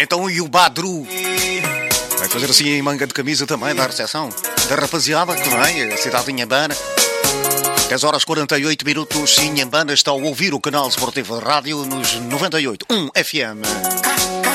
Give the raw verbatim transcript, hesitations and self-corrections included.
Então e o Badru? Vai fazer assim em manga de camisa também da recepção da rapaziada que vem, a cidade de Inhambana. dez horas e quarenta e oito minutos, Inhambana está a ouvir o canal Sportivo de Rádio nos noventa e oito ponto um F M.